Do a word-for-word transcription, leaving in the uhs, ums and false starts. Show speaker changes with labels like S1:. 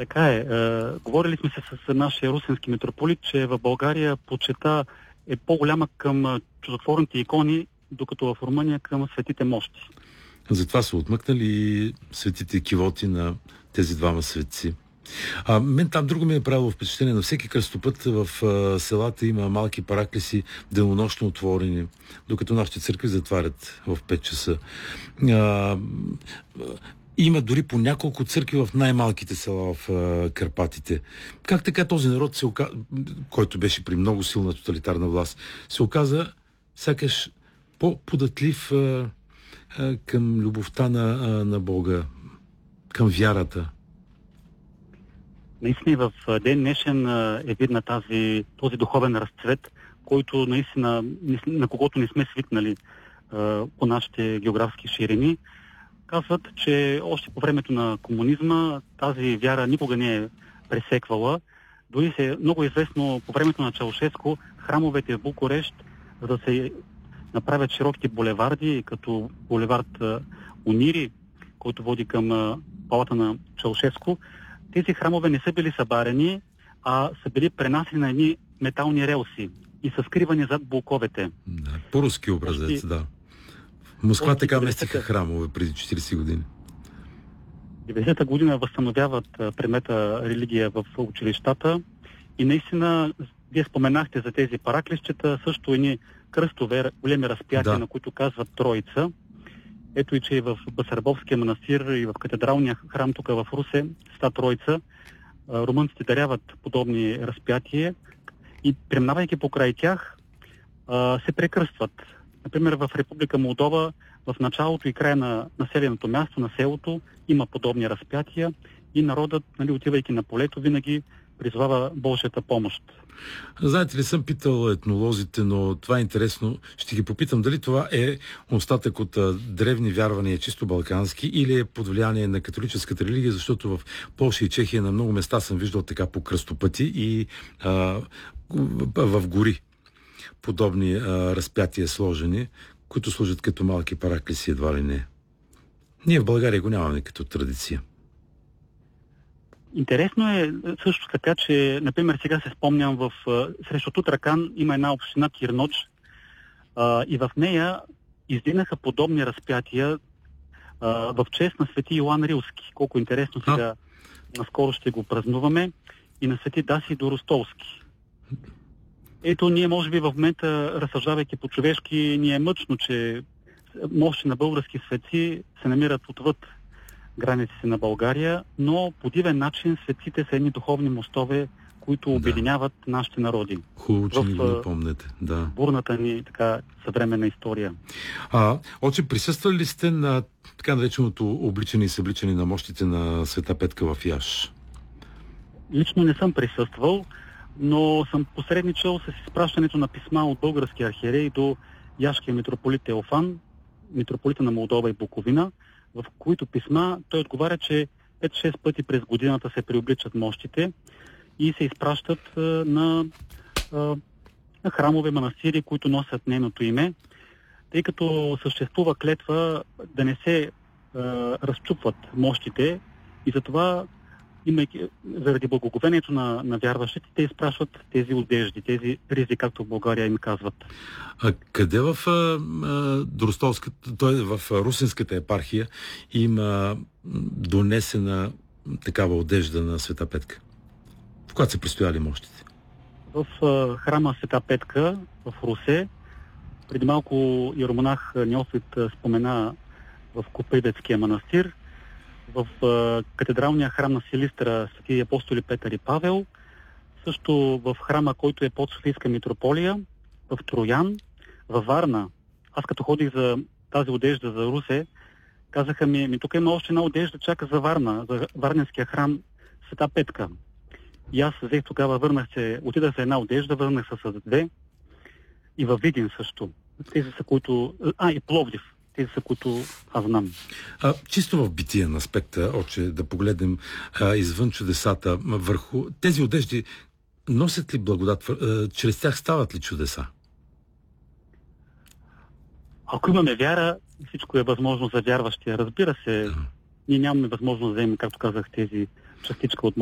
S1: Така е. Е, говорили сме се с нашия русенски митрополит, че в България почета е по-голяма към чудотворните икони, докато в Румъния към светите мощи.
S2: Затова са отмъкнали светите кивоти на тези двама светци. А мен там друго ми е правило впечатление. На всеки кръстопът в а, селата има малки параклиси денонощно отворени, докато нашите църкви затварят в пет часа. А, има дори по няколко църкви в най-малките села в а, Карпатите. Как така този народ, се ока... който беше при много силна тоталитарна власт, се оказа сякаш по-податлив а, а, към любовта на, а, на Бога, към вярата?
S1: Наистина в ден днешен е видна тази, този духовен разцвет, който наистина, на когото не сме свикнали а, по нашите географски ширини. Казват, че още по времето на комунизма тази вяра никога не е пресеквала. Дори се много известно по времето на Чаушеско храмовете в Букурещ, за да се направят широките булеварди, като булевард Унири, който води към палата на Чаушеско, тези храмове не са били събарени, а са били пренасени на едни метални релси и са скривани зад блоковете.
S2: Да, по-руски образец, Почти... да. В Москва така местиха храмове преди четирийсет години.
S1: деветдесета година възстановяват предмета религия в училищата и наистина, вие споменахте за тези параклищета, също едни кръстове, големи разпятия, да, на които казват Троица. Ето и че и в Басарабовския манастир и в катедралния храм тук в Русе, Света Троица, румънците даряват подобни разпятия и преминавайки покрай тях се прекръстват. Например, в Република Молдова в началото и края на населеното място, на селото, има подобни разпятия и народът, нали, отивайки на полето, винаги призвава Божията помощ.
S2: Знаете ли, съм питал етнолозите, но това е интересно. Ще ги попитам дали това е остатък от а, древни вярвания, чисто балкански, или е под влияние на католическата религия, защото в Полша и Чехия на много места съм виждал така по кръстопъти и а, в гори подобни а, разпятия сложени, които служат като малки параклиси, едва ли не. Ние в България го нямаме като традиция.
S1: Интересно е също така, че, например, сега се спомням, в срещу Тутракан има една община Кирноч а, и в нея издигнаха подобни разпятия а, в чест на свети Йоан Рилски. Колко интересно, сега наскоро ще го празнуваме, и на свети Даси Доростолски. Ето, ние може би в момента, разсъждавайки по-човешки, ни е мъчно, че мощи на български светци се намират отвъд границите на България, но по дивен начин светците са едни духовни мостове, които да обединяват нашите народи.
S2: Хубаво, че ни го напомнете. Да.
S1: Бурната ни така съвременна история.
S2: А, отче, присъствали ли сте на така нареченото обличане и събличане на мощите на Света Петка в Яш?
S1: Лично не съм присъствал, но съм посредничал с изпращането на писма от български архиерей до яшкия митрополит Теофан, митрополита на Молдова и Буковина, в които писма той отговаря, че пет-шест пъти през годината се преобличат мощите и се изпращат а, на, а, на храмове, манастири, които носят нейното име, тъй като съществува клетва да не се а, разчупват мощите и затова, имайки, заради благоговението на, на вярващите, те изпращат тези одежди, тези ризи, както в България им казват.
S2: А къде в а, Доростолската, т.е. в Русинската епархия има донесена такава одежда на Света Петка? В която са престояли мощите?
S1: В а, храма Света Петка в Русе, преди малко иеромонах Неофит спомена в Копривецкия манастир, в а, катедралния храм на Силистра свети апостоли Петър и Павел, също в храма, който е под Софийска митрополия, в Троян, във Варна. Аз като ходих за тази одежда за Русе, казаха ми, ми тук има още една одежда, чака за Варна, за Варненския храм Света Петка. И аз взех тогава, върнах се, отидах за една одежда, върнах се с две, и във Видин също. Тези са, които... А, и Пловдив. Тези са, които аз знам.
S2: А, чисто в битиен аспекта, отче, да погледнем а, извън чудесата, върху тези одежди носят ли благодат? А, чрез тях стават ли чудеса?
S1: Ако имаме вяра, всичко е възможно за вярващия. Разбира се, ние нямаме възможност да вземем, както казах, тези частичка от